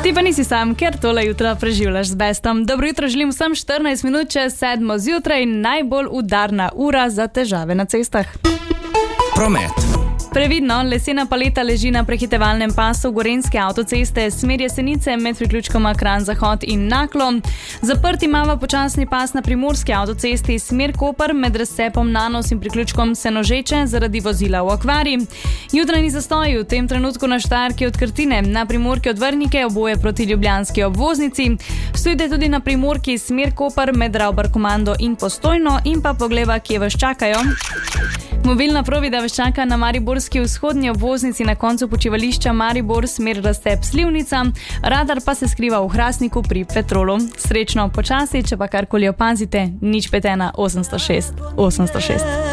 Ti pa nisi sam, ker tole jutro preživljaš z Bestom. Dobro jutro želim vsem 14 minut čez 7 zjutraj in najbolj udarna ura za težave na cestah. Promet. Previdno, lesena paleta leži na prehitevalnem pasu Gorenjske avtoceste, smer Jesenice med priključkoma Kranj-Zahod in Naklo. Zaprt imava počasni pas na Primorski avtocesti, smer Koper med razcepom Nanos in priključkom Senožeče zaradi vozila v okvari. Jutranji zastoji v tem trenutku na Štajerki od Krtine, na Primorki od Vrnike, oboje proti ljubljanski obvoznici. Stojite tudi na Primorki smer Koper med Ravbar-Komando in Postojno in pa pogleva, kje vas čakajo. Mobilna provida vas čaka na mariborski vzhodnji obvoznici na koncu počivališča Maribor smer razcep Slivnica, radar pa se skriva v Hrastniku pri Petrolu. Srečno počasi, če pa karkoli opazite, 051 806 806.